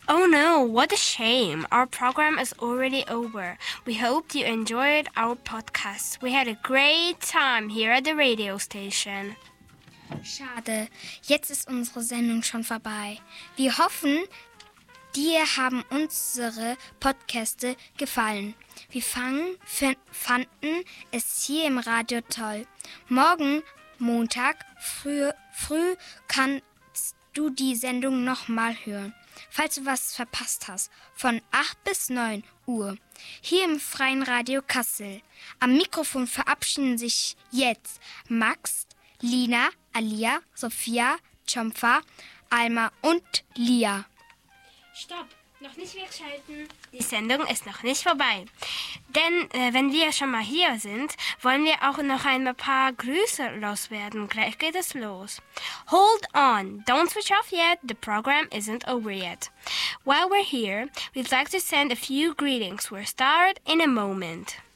Oh no, what a shame. Our program is already over. We hope you enjoyed our podcast. We had a great time here at the radio station. Schade, jetzt ist unsere Sendung schon vorbei. Wir hoffen, dir haben unsere Podcaste gefallen. Wir fanden es hier im Radio toll. Morgen, Montag, früh kannst du die Sendung nochmal hören, falls du was verpasst hast, von 8 bis 9 Uhr, hier im Freien Radio Kassel. Am Mikrofon verabschieden sich jetzt Max, Lina, Alia, Sophia, Chomfa, Alma und Lia. Stopp, noch nicht wegschalten. Die Sendung ist noch nicht vorbei. Denn wenn wir schon mal hier sind, wollen wir auch noch ein paar Grüße loswerden. Gleich geht es los. Hold on, don't switch off yet. The program isn't over yet. While we're here, we'd like to send a few greetings. We'll start in a moment.